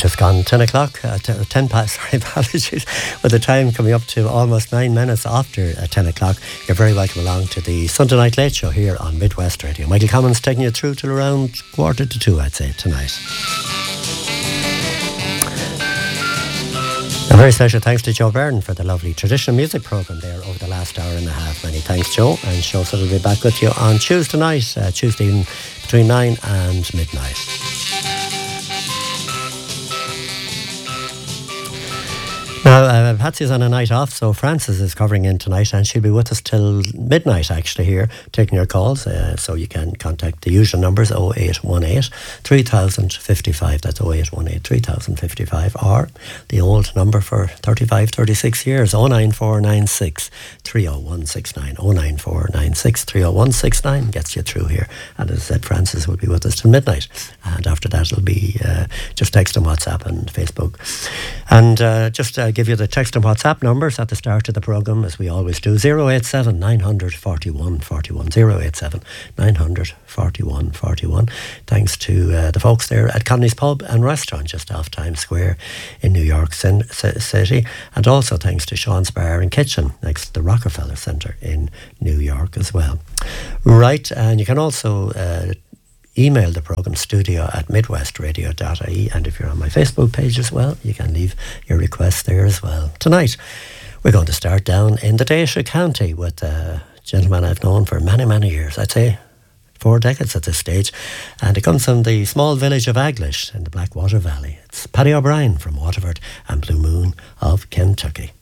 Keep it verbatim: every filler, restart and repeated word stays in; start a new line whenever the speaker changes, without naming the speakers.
just gone ten o'clock, uh, t- ten past, sorry, apologies, with the time coming up to almost nine minutes after uh, ten o'clock. You're very welcome along to the Sunday Night Late Show here on Midwest Radio. Michael Commons taking you through till around quarter to two, I'd say, tonight. A very special thanks to Joe Byrne for the lovely traditional music programme there over the last hour and a half. Many thanks, Joe. And Show will be back with you on Tuesday night, uh, Tuesday evening between nine and midnight. Now, uh, Patsy's on a night off, so Frances is covering in tonight, and she'll be with us till midnight, actually, here, taking your calls. Uh, so you can contact the usual numbers, oh eight one eight, three thousand fifty-five, that's oh eight one eight, three thousand fifty-five, or the old number for thirty-five, thirty-six years, oh nine four nine six, three oh one six nine, oh nine four nine six, three oh one six nine, gets you through here. And as I said, Frances will be with us till midnight, and after that it'll be uh, just text and WhatsApp and Facebook. And uh, just uh, give you the text and WhatsApp numbers at the start of the programme, as we always do. zero eight seven nine forty-one forty-one, zero eight seven nine forty-one forty-one. Thanks to uh, the folks there at Conley's Pub and Restaurant just off Times Square in New York City, and also thanks to Sean's Bar and Kitchen next to the Rockefeller Centre in New York as well. Right, and you can also uh, email the programme studio at midwestradio dot I E, and if you're on my Facebook page as well, you can leave your requests there as well. Tonight we're going to start down in the Taoiseach County with a gentleman I've known for many many years, I'd say four decades at this stage, and it comes from the small village of Aglish in the Blackwater Valley. It's Paddy O'Brien from Waterford and Blue Moon of Kentucky.